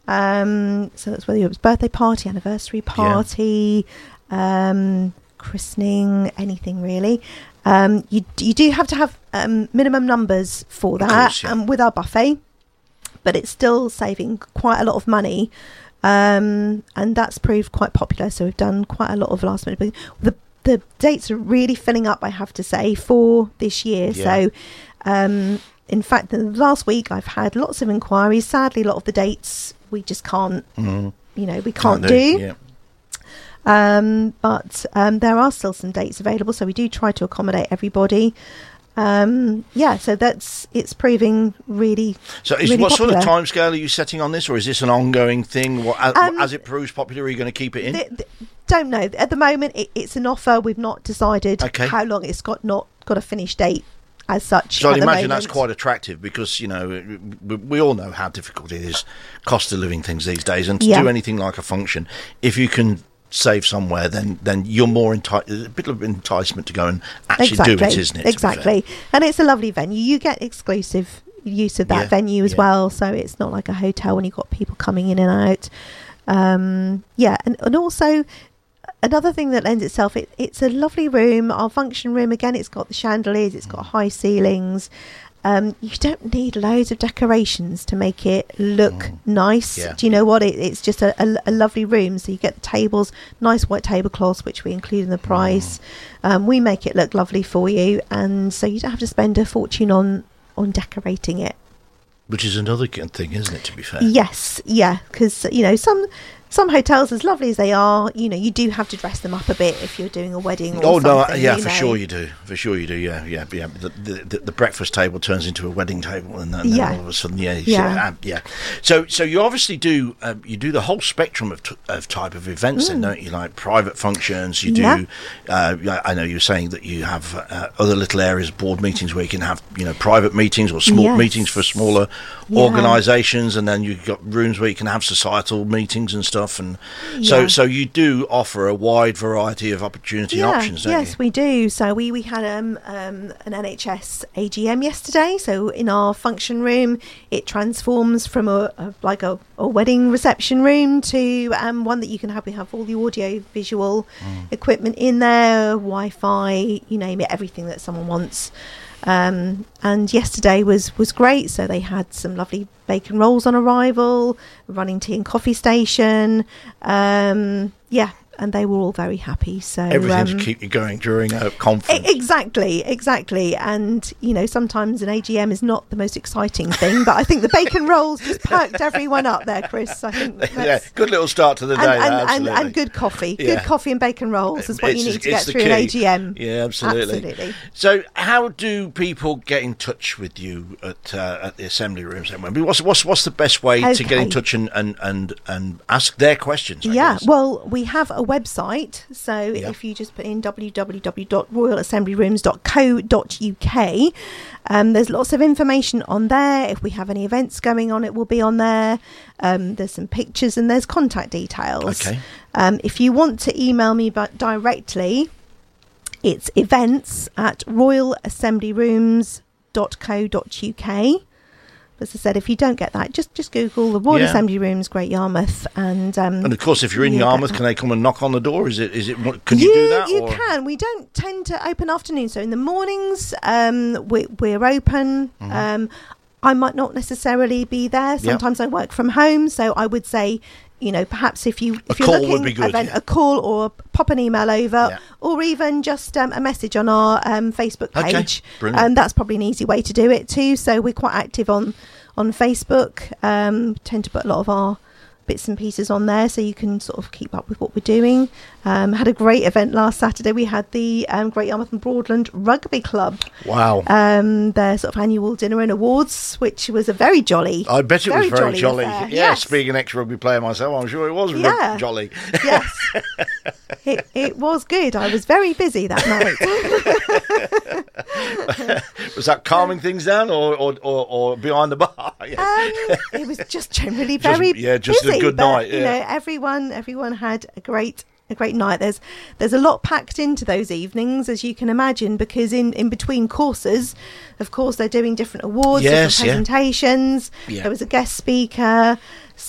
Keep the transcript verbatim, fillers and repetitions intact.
Um, so that's whether it was birthday party, anniversary party, yeah. um, christening, anything really. Um, you you do have to have um, minimum numbers for that, course, yeah. um, with our buffet, but it's still saving quite a lot of money, um, and that's proved quite popular. So we've done quite a lot of last minute. The the dates are really filling up, I have to say, for this year. Yeah. So. Um, in fact, the last week I've had lots of inquiries. Sadly, a lot of the dates we just can't, mm. you know, we can't, can't do. do. Yeah. Um, but um, there are still some dates available, so we do try to accommodate everybody. Um, yeah, so that's it's proving really. So, is, really what popular. sort of timescale are you setting on this, or is this an ongoing thing? What, as, um, as it proves popular, are you going to keep it in? The, the, don't know. At the moment, it, it's an offer. We've not decided okay. how long it's got. Not got a finish date. As such, so I'd imagine moment. that's quite attractive because, you know, we, we all know how difficult it is, cost of living things these days, and to yeah. do anything like a function, if you can save somewhere, then then you're more enti- a bit of enticement to go and actually exactly. do it, isn't it? Exactly, and it's a lovely venue. You get exclusive use of that yeah. venue as yeah. well, so it's not like a hotel when you've got people coming in and out. Um, yeah, and, and also. Another thing that lends itself, it, it's a lovely room. Our function room, again, it's got the chandeliers, it's got high ceilings. Um, you don't need loads of decorations to make it look mm. nice. Yeah. Do you know what? It, it's just a, a, a lovely room. So you get the tables, nice white tablecloths, which we include in the price. Mm. Um, we make it look lovely for you. And so you don't have to spend a fortune on, on decorating it. Which is another good thing, isn't it, to be fair? Yes, yeah, because, you know, some... Some hotels, as lovely as they are, you know, you do have to dress them up a bit if you're doing a wedding or oh, something. Oh, no, yeah, you for know. sure you do. For sure you do, yeah, yeah, yeah. The, the, the breakfast table turns into a wedding table and then, and yeah. then all of a sudden, yeah, yeah. yeah. yeah. So so you obviously do, um, you do the whole spectrum of, t- of type of events mm. then, don't you? Like private functions, you do, yeah. uh, I know you were saying that you have uh, other little areas, board meetings where you can have, you know, private meetings or small yes. meetings for smaller yeah. organisations, and then you've got rooms where you can have societal meetings and stuff, and So, yeah. so you do offer a wide variety of opportunity yeah, options, don't yes, you? Yes, we do. So we, we had um, um, an N H S A G M yesterday. So in our function room, it transforms from a, a like a, a wedding reception room to um, one that you can have. We have all the audio visual mm. equipment in there, Wi-Fi, you name it, everything that someone wants. Um, and yesterday was, was great. So they had some lovely bacon rolls on arrival, running tea and coffee station. Um, yeah, and they were all very happy. So everything um, to keep you going during a conference. Exactly, exactly. And you know, sometimes an A G M is not the most exciting thing, but I think the bacon rolls just perked everyone up there, Chris. I think that's, yeah, good little start to the day. And, and, absolutely. and, and good coffee, yeah. good coffee and bacon rolls is what it's, you need to get through key. an A G M. Yeah, absolutely. absolutely. So, how do people get in touch with you at uh, at the assembly rooms? Then, what's what's what's the best way okay. to get in touch and and and, and ask their questions? I yeah, guess? well, we have a website. So yeah. if you just put in w w w dot royal assembly rooms dot co dot u k, um, there's lots of information on there. If we have any events going on, it will be on there. Um, there's some pictures and there's contact details. Okay. Um, if you want to email me but directly, it's events at royal assembly rooms dot co dot u k. As I said, if you don't get that, just just Google the Royal yeah. Assembly Rooms, Great Yarmouth, and um, and of course, if you're in Yarmouth, can they come and knock on the door? Is it is it? Can you, you do that? You or? can. We don't tend to open afternoons, so in the mornings um, we, we're open. Mm-hmm. Um, I might not necessarily be there. Sometimes yep. I work from home, so I would say, you know, perhaps if you if a you're call looking would be good, event, yeah. a call or pop an email over, yeah. or even just um, a message on our um, Facebook page. Okay. And um, that's probably an easy way to do it too. So we're quite active on. on Facebook. Um, tend to put a lot of our bits and pieces on there so you can sort of keep up with what we're doing. Um, had a great event last Saturday. We had the um, Great Yarmouth and Broadland Rugby Club. Wow. Um, their sort of annual dinner and awards, which was a very jolly. I bet it very was very jolly. jolly. Yeah, yes. Being an ex-rugby player myself, I'm sure it was yeah. rug- jolly. Yes. it, it was good. I was very busy that night. Was that calming things down or, or, or, or behind the bar? Yeah. Um, it was just generally very just, yeah, just busy, a good but, night. Yeah. You know, everyone everyone had a great a great night. There's there's a lot packed into those evenings, as you can imagine, because in, in between courses, of course, they're doing different awards, yes, different presentations. Yeah. Yeah. There was a guest speaker.